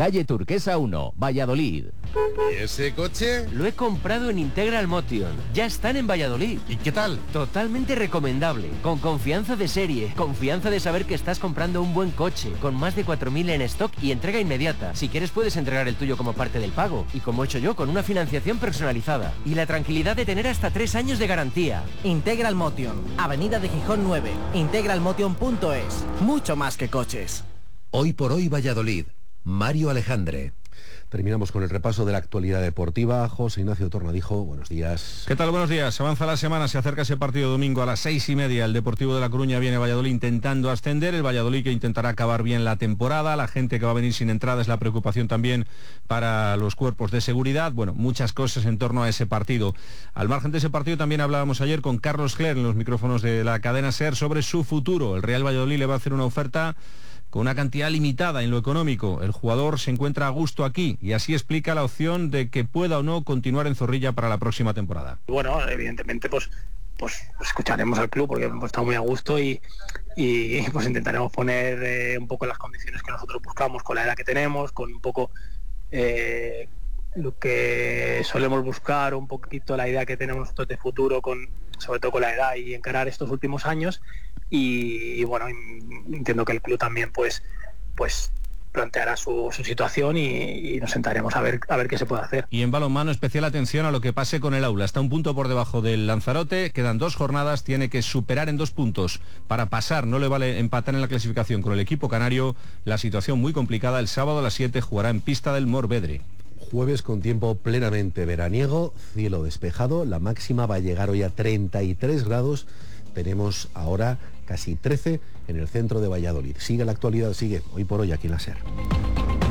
calle Turquesa 1, Valladolid. ¿Y ese coche? Lo he comprado en Integral Motion. Ya están en Valladolid. ¿Y qué tal? Totalmente recomendable. Con confianza de serie. Confianza de saber que estás comprando un buen coche. Con más de 4.000 en stock y entrega inmediata. Si quieres puedes entregar el tuyo como parte del pago. Y como he hecho yo, con una financiación personalizada. Y la tranquilidad de tener hasta 3 años de garantía. Integral Motion. Avenida de Gijón 9. Integralmotion.es. Mucho más que coches. Hoy por hoy Valladolid. Mario Alejandre. Terminamos con el repaso de la actualidad deportiva. José Ignacio Tornadijo, buenos días. ¿Qué tal? Buenos días. Avanza la semana, se acerca ese partido domingo a las 6:30. El Deportivo de La Coruña viene a Valladolid intentando ascender. El Valladolid que intentará acabar bien la temporada. La gente que va a venir sin entrada es la preocupación también para los cuerpos de seguridad. Bueno, muchas cosas en torno a ese partido. Al margen de ese partido también hablábamos ayer con Carlos Cler en los micrófonos de la cadena SER sobre su futuro. El Real Valladolid le va a hacer una oferta con una cantidad limitada en lo económico. El jugador se encuentra a gusto aquí y así explica la opción de que pueda o no continuar en Zorrilla para la próxima temporada. Bueno, evidentemente pues escucharemos al club porque hemos estado muy a gusto y pues intentaremos poner un poco las condiciones que nosotros buscamos con la edad que tenemos, con un poco lo que solemos buscar, un poquito la idea que tenemos nosotros de futuro, sobre todo con la edad y encarar estos últimos años. Y bueno, entiendo que el club también pues planteará su situación y nos sentaremos a ver qué se puede hacer. Y en balonmano, especial atención a lo que pase con el Aula. Está un punto por debajo del Lanzarote, quedan 2 jornadas, tiene que superar en 2 puntos para pasar, no le vale empatar en la clasificación con el equipo canario. La situación muy complicada, el sábado a las 7 jugará en pista del Morvedre. Jueves con tiempo plenamente veraniego, cielo despejado, la máxima va a llegar hoy a 33 grados, tenemos ahora casi 13 en el centro de Valladolid. Sigue la actualidad, sigue hoy por hoy aquí en la SER.